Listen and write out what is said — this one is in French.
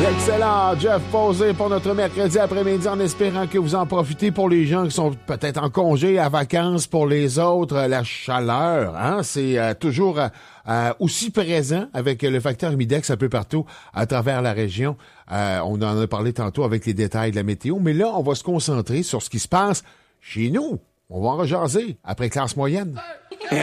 Excellent, Jeff Posé pour notre mercredi après-midi en espérant que vous en profitez pour les gens qui sont peut-être en congé, à vacances, pour les autres, la chaleur, hein, c'est toujours aussi présent avec le facteur humidex un peu partout à travers la région. On en a parlé tantôt avec les détails de la météo, mais là, on va se concentrer sur ce qui se passe chez nous. On va en rejaser après classe moyenne.